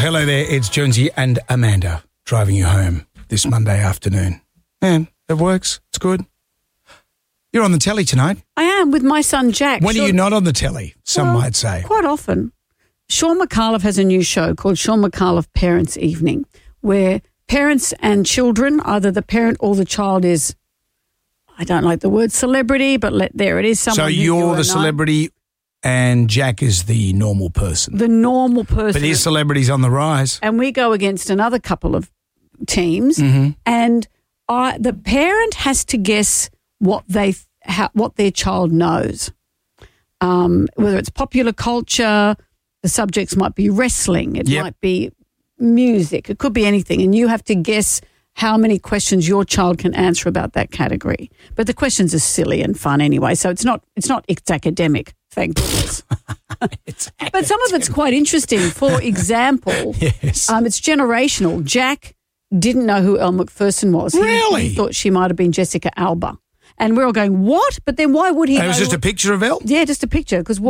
hello there. It's Jonesy and Amanda driving you home this Monday afternoon. Man, it works. It's good. You're on the telly tonight. I am with my son Jack. When are you not on the telly, some might say? Quite often. Sean McAuliffe has a new show called Sean McAuliffe Parents Evening, where parents and children, either the parent or the child is, I don't like the word celebrity, but there it is. So you're the celebrity and Jack is the normal person. The normal person. But his celebrity's on the rise. And we go against another couple of teams, and the parent has to guess what their child knows. Whether it's popular culture, the subjects might be wrestling, it might be music, it could be anything, and you have to guess how many questions your child can answer about that category. But the questions are silly and fun anyway, so it's academic, thank goodness. But some of it's quite interesting. For example, it's generational. Jack didn't know who Elle Macpherson was. Really? He thought she might have been Jessica Alba. And we're all going, what? But then why would he know? It was just a picture of Elle? Yeah, just a picture. Because